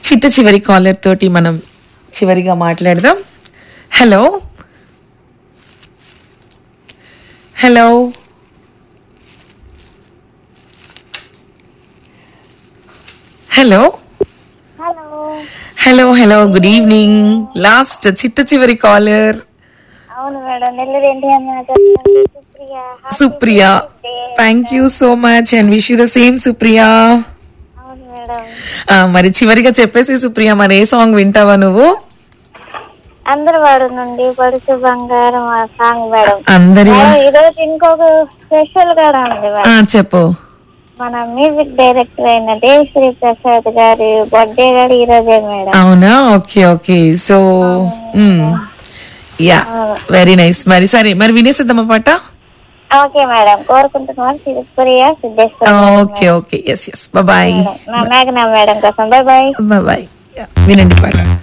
చిట్ట చివరి కాలర్ తోటి మనం చివరిగా మాట్లాడదాం. Hello hello hello hello hello hello good evening. Last చిట్ట చివరి కాలర్ అవును madam, Nellore NTR Supriya. Supriya. Thank you so much and wish you the same Supriya. అవును మేడం, మరి చివరిగా చెప్పేసి సుప్రియ, మరి ఏ సాంగ్ వింటావా నువ్వు? అందరి వాడు నుండి పడుచు బంగారం ఆ సాంగ్ మేడం. అందరి మేడం, ఈరోజు ఇంకొక స్పెషల్ కూడా ఉంది మేడం. చెప్పు. మన మ్యూజిక్ డైరెక్టర్ అయిన దేవిశ్రీ ప్రసాద్ గారి బర్త్డే కూడా ఈ రోజే మేడం. అవునా? Okay okay. So yeah, very nice. మరి సరే, మరి వినేసిద్దామా పాట? ఓకే మేడం, కోరుకుంటున్నాను. Supriya Siddheshwara. Okay okay, yes yes, bye. నా మేఘనా మేడం కోసం బాయ్ బాయ్. బాయ్. వినండి పాట.